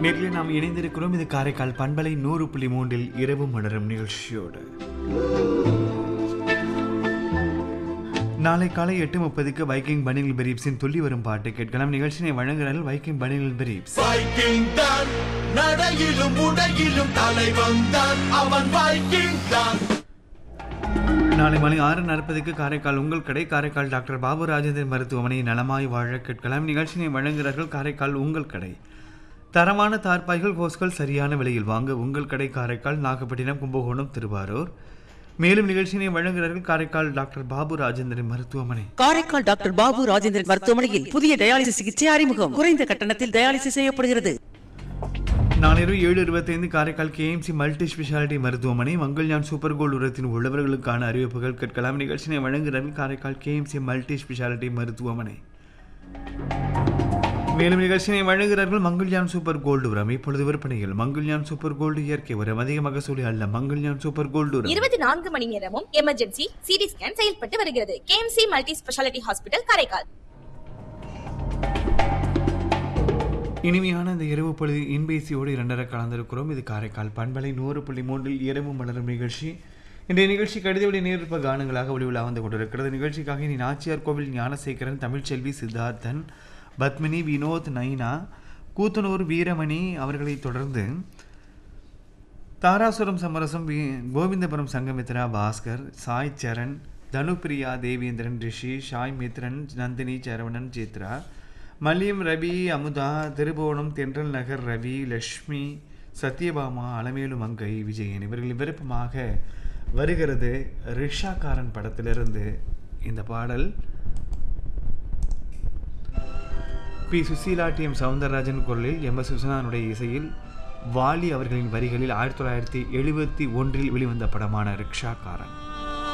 நேரில் நாம் இணைந்திருக்கிறோம். இது காரைக்கால் பண்பலை 100.3 இரவு மலரும் நிகழ்ச்சியோடு. நாளை காலை 8:30 வைக்கிங் பனியன் பிரீப்ஸின் துள்ளி வரும் பாட்டு கேட்கலாம். நிகழ்ச்சியை வழங்குகிறார்கள் வைக்கிங் பனியன் பிரீப்ஸ். வைக்கிங் தான் நடையிலும் உடையிலும் தலைவன் தான், அவன் வைக்கிங் தான். நாளை மாலை 6:40 காரைக்கால் உங்கள் கடை, காரைக்கால் டாக்டர் பாபு ராஜேந்திரன் மருத்துவமனை நலமாய் வாழ கேட்கலாம். நிகழ்ச்சியை வழங்குகிறார்கள் காரைக்கால் உங்கள் கடை. தரமான தார்பாய்கள் ஹோஸ்கள் சரியான விலையில் வாங்க உங்கள் கடை, காரைக்கால், நாகப்பட்டினம், கும்பகோணம், திருவாரூர். மேலும் நிகழ்ச்சியை வழங்குகிறார்கள் காரைக்கால் டாக்டர் பாபு ராஜேந்திரன் மருத்துவமனை. காரைக்கால் டாக்டர் பாபு ராஜேந்திரன் மருத்துவமனையில் புதிய டயாலிசிஸ் சிகிச்சை அறிமுகம். குறைந்த கட்டணத்தில் டயாலிசிஸ் செய்யப்படுகிறது. நாளிரவு 7:25 காரைக்கால் KMC மல்டி ஸ்பெஷாலிட்டி மருத்துவமனை மங்கள்யான் சூப்பர் கோல்டு உரத்தின் உள்ளவர்களுக்கான அறிவிப்புகள் கேட்கலாம். நிகழ்ச்சியை வழங்குகிறார்கள் காரைக்கால் KMC மல்டி ஸ்பெஷாலிட்டி மருத்துவமனை. மேலும் நிகழ்ச்சியை வழங்குகிறார்கள் மங்கள்யான் சூப்பர் கோல்டு உரம். இப்பொழுது விற்பனையில் மங்கள்யான் சூப்பர் கோல்டு இயற்கை உரம். அதிக மகசூலி அல்ல. மங்கள்யான் சூப்பர் கோல்டு உரம் 24 மணி நேரமும் எமர்ஜென்சி சிடி ஸ்கேன் செயல்பட்டு வருகிறது. KMC multi speciality hospital, Karaikal. இனிமையான இந்த இரவு பொழுது இன்பேசியோடு 2:30 கலந்திருக்கிறோம். இது காரைக்கால் பண்பலை 100.3 இரவு மலரும் நிகழ்ச்சி. இன்றைய நிகழ்ச்சி கடிதவழி நேர்ப்ப கானங்களாக ஒளிவிழா வந்து கொண்டிருக்கிறது. நிகழ்ச்சிக்காக இனி நாச்சியார் கோவில் ஞானசேகரன், தமிழ்ச்செல்வி, சித்தார்த்தன், பத்மினி, வினோத், நைனா, கூத்தனூர் வீரமணி அவர்களை தொடர்ந்து தாராசுரம் சமரசம், கோவிந்தபுரம் சங்கமித்ரா, பாஸ்கர், சாய் சரண், தனுப்பிரியா, தேவேந்திரன், ரிஷி, ஷாய் மித்ரன், நந்தினி, சரவணன், சித்ரா, மல்லியம், ரவி, அமுதா, திருபுவனம், தென்றல் நகர், ரவி, லக்ஷ்மி, சத்யபாமா, அலமேலு மங்கை, விஜயன் இவர்களின் விருப்பமாக வருகிறது ரிஷாக்காரன் படத்திலிருந்து இந்த பாடல். B. Susheela, D. M. Soundararajan குரலில், எம்.எஸ். விஸ்வநாதனுடைய இசையில், வாலி அவர்களின் வரிகளில் 1971 வெளிவந்த படமான ரிக்ஷாக்காரன்.